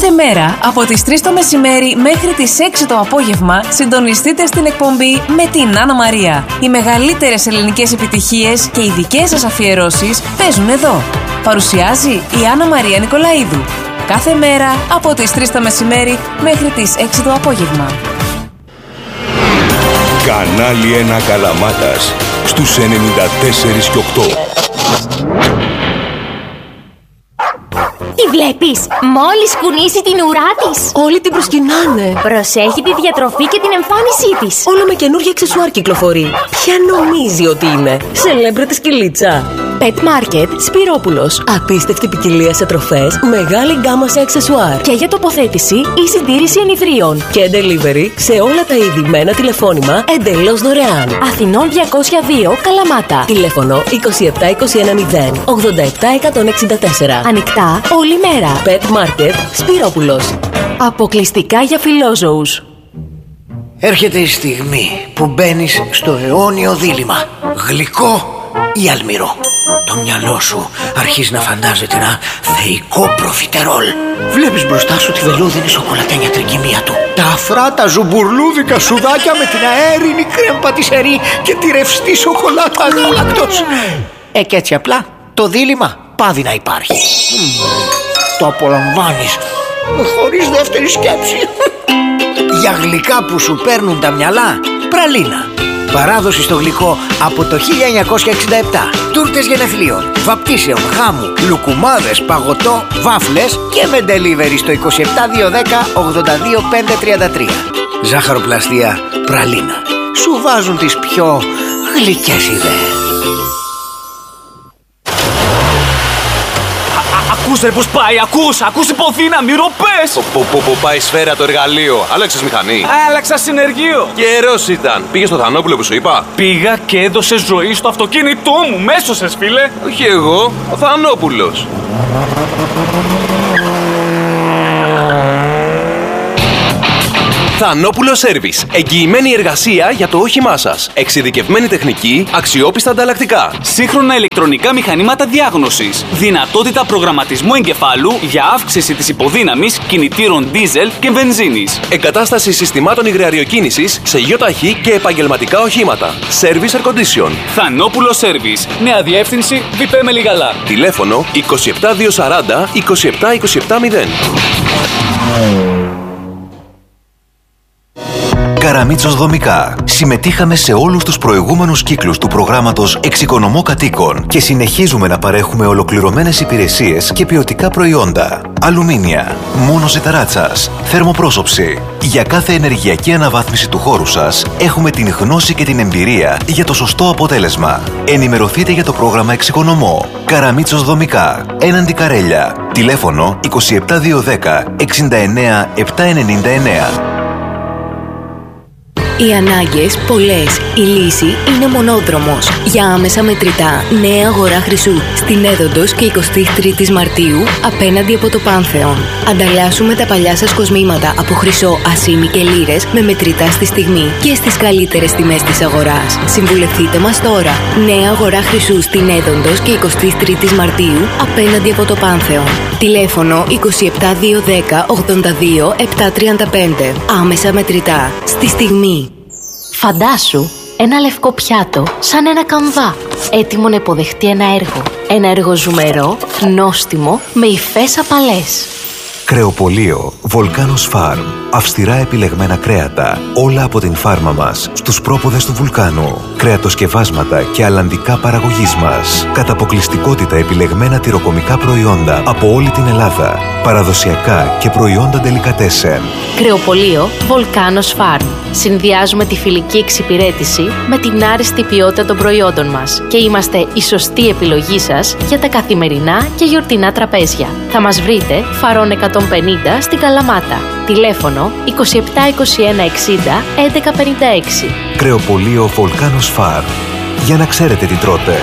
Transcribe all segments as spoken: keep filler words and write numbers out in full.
Κάθε μέρα από τις τρεις το μεσημέρι μέχρι τις έξι το απόγευμα συντονιστείτε στην εκπομπή με την Άννα Μαρία. Οι μεγαλύτερες ελληνικές επιτυχίες και οι δικές σας αφιερώσεις παίζουν εδώ. Παρουσιάζει η Άννα Μαρία Νικολαίδου. Κάθε μέρα από τις τρεις το μεσημέρι μέχρι τις έξι το απόγευμα. Κανάλι ένα Καλαμάτας στους ενενήντα τέσσερα και οκτώ. Τι βλέπεις? Μόλις κουνήσει την ουρά της, όλοι την προσκυνάνε. Προσέχει τη διατροφή και την εμφάνισή της. Όλο με καινούργια αξεσουάρ κυκλοφορεί. Ποια νομίζει ότι είναι? Σελέμπρετη σκυλίτσα. Pet Market Σπυρόπουλος. Απίστευτη ποικιλία σε τροφές, μεγάλη γκάμα σε αξεσουάρ. Και για τοποθέτηση ή συντήρηση ενιδρίων. Και delivery σε όλα τα είδη με ένα τηλεφώνημα εντελώς δωρεάν. Αθηνών διακόσια δύο Καλαμάτα. Τηλέφωνο είκοσι επτά είκοσι ένα μηδέν ογδόντα επτά εκατόν εξήντα τέσσερα. Ανοιχτά όλη μέρα. Pet Market Σπυρόπουλος. Αποκλειστικά για φιλόζωους. Έρχεται η στιγμή που μπαίνεις στο αιώνιο δίλημμα. Γλυκό ή αλμυρό. Το μυαλό σου αρχίζει να φαντάζεται ένα θεϊκό προφιτερόλ. Βλέπεις μπροστά σου τη βελούδινη σοκολατένια τρικυμία του, τα αφράτα ζουμπουρλούδικα σουδάκια με την αέρινη κρέμ πατισερή και τη ρευστή σοκολάτα γάλακτος. Ε, και έτσι απλά το δίλημμα πάβει να υπάρχει. Το απολαμβάνεις χωρίς δεύτερη σκέψη. Για γλυκά που σου παίρνουν τα μυαλά, πραλίνα. Παράδοση στο γλυκό από το χίλια εννιακόσια εξήντα επτά. Τούρτες γενεθλίων, βαπτίσεων, χάμου, λουκουμάδες, παγωτό, βάφλες και με delivery στο είκοσι επτά διακόσια δέκα ογδόντα δύο πεντακόσια τριάντα τρία. Ζάχαροπλαστεία πραλίνα. Σου βάζουν τις πιο γλυκές ιδέες. Ακούς ρε πως πάει, ακούς, ακούς υποδύναμη, ροπές! Που πάει σφαίρα το εργαλείο, άλλαξες μηχανή. Άλλαξα συνεργείο. Καιρός ήταν, πήγες στο Θανόπουλο που σου είπα. Πήγα και έδωσε ζωή στο αυτοκίνητό μου, μέσωσες φίλε. Όχι εγώ, ο Θανόπουλος. Θανόπουλο Σέρβις. Εγγυημένη εργασία για το όχημά σας. Εξειδικευμένη τεχνική, αξιόπιστα ανταλλακτικά. Σύγχρονα ηλεκτρονικά μηχανήματα διάγνωσης. Δυνατότητα προγραμματισμού εγκεφάλου για αύξηση της υποδύναμης κινητήρων δίζελ και βενζίνης. Εγκατάσταση συστημάτων υγραεριοκίνησης σε γιοταχή και επαγγελματικά οχήματα. Service Air Condition. Θανόπουλο Σέρβις. Νέα διεύθυνση Βιπέ Μελιγαλά. Τηλέφωνο είκοσι επτά διακόσια σαράντα είκοσι επτά είκοσι επτά μηδέν. Καραμίτσος Δομικά. Συμμετείχαμε σε όλους τους προηγούμενους κύκλους του προγράμματος Εξοικονομώ Κατοίκων και συνεχίζουμε να παρέχουμε ολοκληρωμένες υπηρεσίες και ποιοτικά προϊόντα. Αλουμίνια, μόνωση ταράτσας, θερμοπρόσωψη. Για κάθε ενεργειακή αναβάθμιση του χώρου σας έχουμε την γνώση και την εμπειρία για το σωστό αποτέλεσμα. Ενημερωθείτε για το πρόγραμμα Εξοικονομώ. Καραμίτσος Δομικά. Έναντι Καρέλια. Τηλέφωνο είκοσι επτά διακόσια δέκα εξήντα εννέα επτακόσια ενενήντα εννέα. Οι ανάγκες πολλές, η λύση είναι μονόδρομος. Για άμεσα μετρητά, νέα αγορά Χρυσού, στην Έδοντος και εικοστή τρίτη Μαρτίου, απέναντι από το Πάνθεον. Ανταλλάσσουμε τα παλιά σας κοσμήματα από χρυσό, ασήμι και λίρες με μετρητά στη στιγμή και στις καλύτερες τιμές της αγοράς. Συμβουλευτείτε μας τώρα. Νέα αγορά Χρυσού στην Έδοντος και εικοστή τρίτη Μαρτίου, απέναντι από το Πάνθεον. Τηλέφωνο είκοσι επτά διακόσια δέκα ογδόντα δύο επτακόσια τριάντα πέντε. Άμεσα μετρητά. Στη στιγμή. Φαντάσου ένα λευκό πιάτο σαν ένα καμβά, έτοιμο να υποδεχτεί ένα έργο. Ένα έργο ζουμερό, νόστιμο, με υφές απαλές. Κρεοπωλείο Volcanos Farm. Αυστηρά επιλεγμένα κρέατα, όλα από την φάρμα μας, στους πρόποδες του βουλκάνου. Κρεατοσκευάσματα και αλλαντικά παραγωγής μας. Κατά αποκλειστικότητα επιλεγμένα τυροκομικά προϊόντα από όλη την Ελλάδα. Παραδοσιακά και προϊόντα ντελικατέσεν. Κρεοπωλείο Volcanos Farm. Συνδυάζουμε τη φιλική εξυπηρέτηση με την άριστη ποιότητα των προϊόντων μας και είμαστε η σωστή επιλογή σας για τα καθημερινά και γιορτινά τραπέζια. Θα μας βρείτε Φαρών εκατόν πενήντα στην Καλαμάτα. Τηλέφωνο είκοσι επτά είκοσι ένα εξήντα έντεκα πενήντα έξι. Κρεοπωλείο Volcanos Farm. Για να ξέρετε τι τρώτε.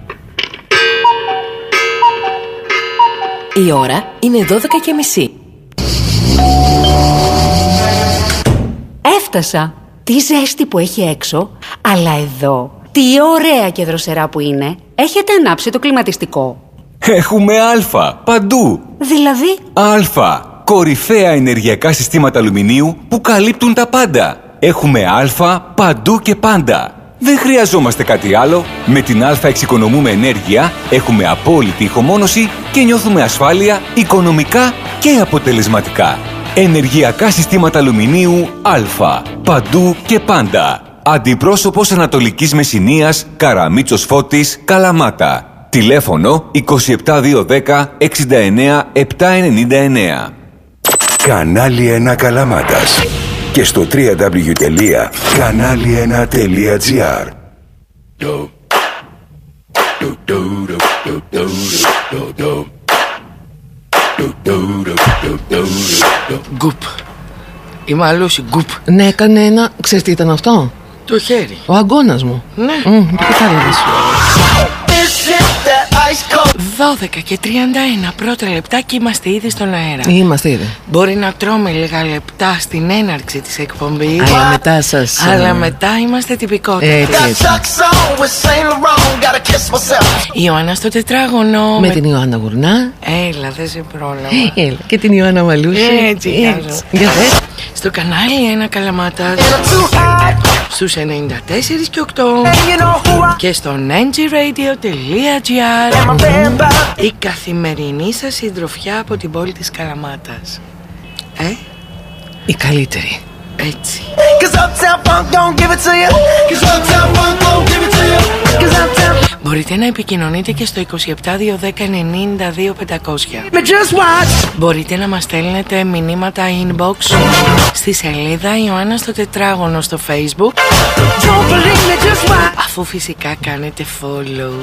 Η ώρα είναι δώδεκα και μισή. Έφτασα. Τι ζέστη που έχει έξω, αλλά εδώ τι ωραία και δροσερά που είναι. Έχετε ανάψει το κλιματιστικό? Έχουμε αλφα παντού. Δηλαδή? Αλφα. Κορυφαία ενεργειακά συστήματα αλουμινίου που καλύπτουν τα πάντα. Έχουμε Α παντού και πάντα. Δεν χρειαζόμαστε κάτι άλλο. Με την Α εξοικονομούμε ενέργεια, έχουμε απόλυτη ηχομόνωση και νιώθουμε ασφάλεια οικονομικά και αποτελεσματικά. Ενεργειακά συστήματα αλουμινίου Α. Παντού και πάντα. Αντιπρόσωπος Ανατολικής Μεσσηνίας, Καραμίτσος Φώτης, Καλαμάτα. Τηλέφωνο είκοσι επτά διακόσια δέκα εξήντα εννέα επτακόσια ενενήντα εννέα. Κανάλι ένα Καλαμάτας. Και στο double-u double-u double-u τελεία κανάλι ένα τελεία τζι άρ. Γκουπ. Η Μαλούση, γκουπ. Ναι, έκανε ένα. Ξέρεις τι ήταν αυτό? Το χέρι. Ο αγκώνας μου. Ναι. Mm, το κατάλαβες. δώδεκα και τριάντα ένα πρώτα λεπτά και είμαστε ήδη στον αέρα. Είμαστε ήδη. Μπορεί να τρώμε λίγα λεπτά στην έναρξη της εκπομπής, αλλά μετά σας... Αλλά μετά είμαστε τυπικότεροι. Έτσι, έτσι. Η Ιωάννα στο τετράγωνο. Με, με την Ιωάννα Γουρνά. Έλα, δεν σε πρόλαβα. Έλα. Και την Ιωάννα Μαλούση. Έτσι, έτσι. Για δες. Στο κανάλι ένα Καλαμάτας, στους ενενήντα τέσσερα και οκτώ και στο εν τζι radio τελεία τζι άρ, η καθημερινή σας συντροφιά από την πόλη της Καλαμάτας. Ε? Η καλύτερη. Έτσι. Μπορείτε να επικοινωνείτε και στο είκοσι επτά διακόσια δέκα ενενήντα δύο πεντακόσια. Μπορείτε να μας στέλνετε μηνύματα inbox στη σελίδα Ιωάννα στο τετράγωνο στο Facebook, αφού φυσικά κάνετε follow.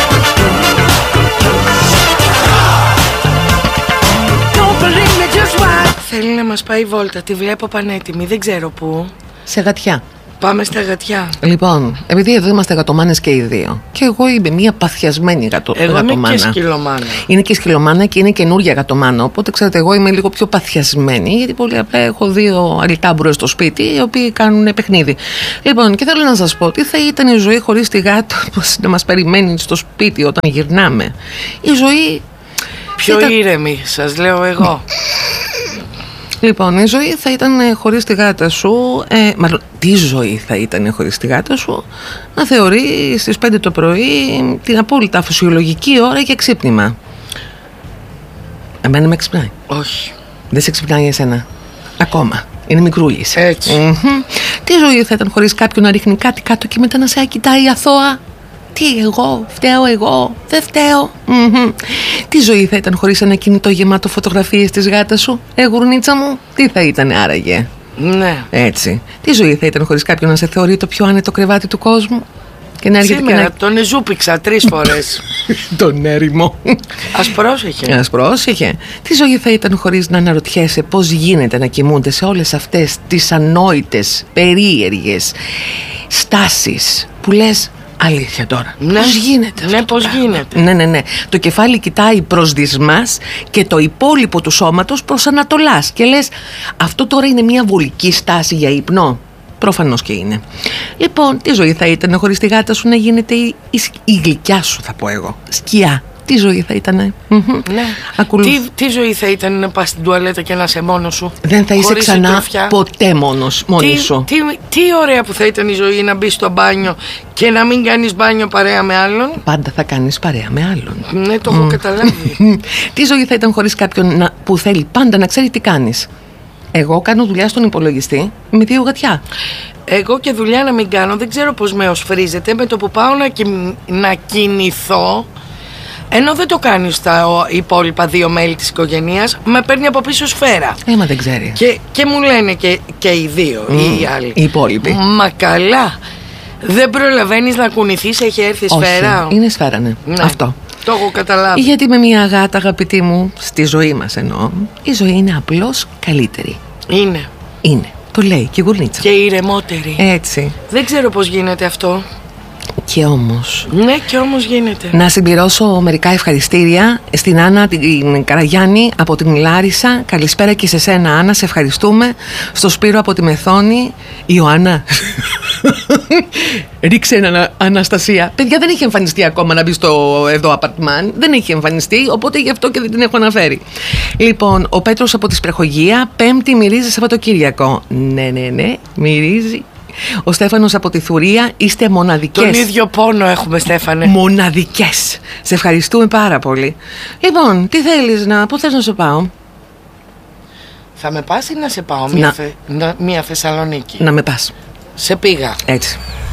Θέλει να μας πάει βόλτα, τη βλέπω πανέτοιμη, δεν ξέρω πού. Σε Γατιά. Πάμε στα Γατιά. Λοιπόν, επειδή εδώ είμαστε γατομάνες και οι δύο, και εγώ είμαι μια παθιασμένη γατο... εγώ γατομάνα. Εγώ είμαι και σκυλομάνα. Είναι και σκυλομάνα και είναι καινούργια γατομάνα. Οπότε ξέρετε, εγώ είμαι λίγο πιο παθιασμένη, γιατί πολύ απλά έχω δύο αλυτάμπουρες στο σπίτι, οι οποίοι κάνουν παιχνίδι. Λοιπόν, και θέλω να σας πω, τι θα ήταν η ζωή χωρίς τη γάτα που να μας περιμένει στο σπίτι όταν γυρνάμε. Η ζωή. Πιο ήταν... ήρεμη, σας λέω εγώ. Λοιπόν, η ζωή θα ήταν χωρίς τη γάτα σου, ε, μάλλον τι ζωή θα ήταν χωρίς τη γάτα σου, να θεωρεί στις πέντε το πρωί την απόλυτα φυσιολογική ώρα για ξύπνημα. Εμένα με ξυπνάει. Όχι. Δεν σε ξυπνάει εσένα? Ακόμα. Είναι μικρούλης. Έτσι. Mm-hmm. Τι ζωή θα ήταν χωρίς κάποιον να ρίχνει κάτι κάτω και μετά να σε κοιτάει αθώα? Τι, εγώ, φταίω εγώ, δεν φταίω. Mm-hmm. Τι ζωή θα ήταν χωρίς ένα κινητό γεμάτο φωτογραφίες της γάτας σου, ε γουρνίτσα μου? Τι θα ήταν άραγε? Ναι. Έτσι. Τι ζωή θα ήταν χωρίς κάποιον να σε θεωρεί το πιο άνετο κρεβάτι του κόσμου? Και να έρχεται σήμερα και να... τον εζούπηξα τρεις φορές. Τον έρημο. Ας πρόσεχε. Ας πρόσεχε. Τι ζωή θα ήταν χωρίς να αναρωτιέσαι πώς γίνεται να κοιμούνται σε όλες αυτές τις ανόητες, περίεργες στάσεις που λες, αλήθεια τώρα, ναι. Πώς γίνεται? Ναι, πώς γίνεται. Ναι, ναι, ναι. Το κεφάλι κοιτάει προς δυσμάς και το υπόλοιπο του σώματος προς ανατολάς. Και λες, αυτό τώρα είναι μια βολική στάση για ύπνο? Προφανώς και είναι. Λοιπόν, τι ζωή θα ήταν χωρίς τη γάτα σου να γίνεται η, η, η γλυκιά σου, θα πω εγώ, σκιά? Τι ζωή θα ήτανε? Mm-hmm. Ναι. Ακολου... τι, τι ζωή θα ήταν να πας στην τουαλέτα και να είσαι μόνος σου? Δεν θα είσαι ξανά συντροφιά. Ποτέ μόνος, μόνη τι, σου. Τι, τι ωραία που θα ήταν η ζωή να μπεις στο μπάνιο και να μην κάνεις μπάνιο παρέα με άλλον. Πάντα θα κάνεις παρέα με άλλον. Ναι, το έχω mm. καταλάβει. Τι ζωή θα ήταν χωρίς κάποιον να, που θέλει πάντα να ξέρει τι κάνεις? Εγώ κάνω δουλειά στον υπολογιστή με δύο γατιά. Εγώ και δουλειά να μην κάνω, δεν ξέρω πώς με οσφρίζεται. Με το που πάω να, κι, να κινηθώ, ενώ δεν το κάνει στα υπόλοιπα δύο μέλη της οικογένειας, με παίρνει από πίσω σφαίρα. Ε, μα δεν ξέρει. Και, και μου λένε και, και οι δύο, mm, οι άλλοι. Οι υπόλοιποι. Μα καλά, δεν προλαβαίνεις να κουνηθείς, έχει έρθει σφαίρα? Όχι, είναι σφαίρα, ναι. ναι. Αυτό. Το έχω καταλάβει. Γιατί με μια γάτα, αγαπητή μου, στη ζωή μας εννοώ, η ζωή είναι απλώς καλύτερη. Είναι. Είναι. Το λέει και η γουρνίτσα. Και ηρεμότερη. Έτσι. Δεν ξέρω πώς γίνεται αυτό. Και όμως. Ναι, και όμως γίνεται. Να συμπληρώσω μερικά ευχαριστήρια στην Άννα την Καραγιάννη από την Λάρισα. Καλησπέρα και σε σένα, Άννα, σε ευχαριστούμε. Στο Σπύρο από τη Μεθόνη. Ιωάννα. Ρίξε ένα, Αναστασία. Παιδιά, δεν έχει εμφανιστεί ακόμα να μπει στο εδώ απαρτμάν. Δεν έχει εμφανιστεί, οπότε γι' αυτό και δεν την έχω αναφέρει. Λοιπόν, ο Πέτρος από τη Σπρεχογεία, Πέμπτη μυρίζει Σαββατοκύριακο. Ναι, ναι, ναι, μυρίζει. Ο Στέφανος από τη Θουρία, είστε μοναδικές. Τον ίδιο πόνο έχουμε, Στέφανε. Μοναδικές. Σε ευχαριστούμε πάρα πολύ. Λοιπόν, τι θέλεις να, πού θες να σου πάω? Θα με πας ή να σε πάω? Μια, να... Φε... μια Θεσσαλονίκη. Να με πας. Σε πήγα. Έτσι.